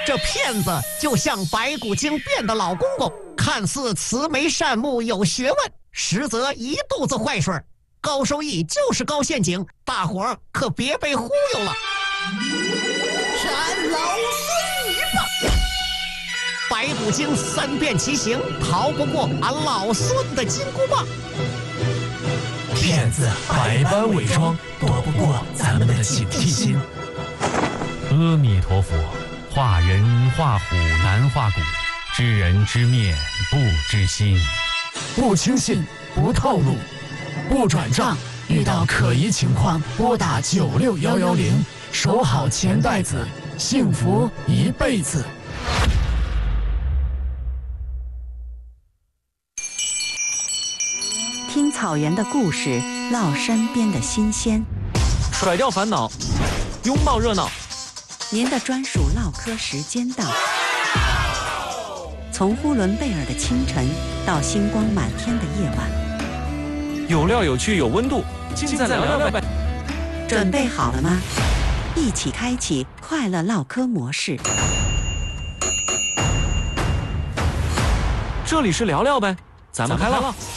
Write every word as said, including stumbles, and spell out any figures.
这骗子就像白骨精变的老公公，看似慈眉善目有学问，实则一肚子坏水。高收益就是高陷阱，大伙儿可别被忽悠了。斩老孙一棒！白骨精三变其形，逃不过俺老孙的金箍棒。 骗子百般伪装，躲不过咱们的警惕心。 阿弥陀佛，化人化虎难化骨，知人知面不知心。 不轻信，不透露，不转账，遇到可疑情况拨打九六幺幺零，守好钱袋子，幸福一辈子。 听草原的故事，唠身边的新鲜， 甩掉烦恼，拥抱热闹。 您的专属唠嗑时间到。从呼伦贝尔的清晨到星光满天的夜晚， 有料有趣有温度，尽在聊聊呗。 准备好了吗？一起开启快乐唠嗑模式。 这里是聊聊呗，咱们开唠。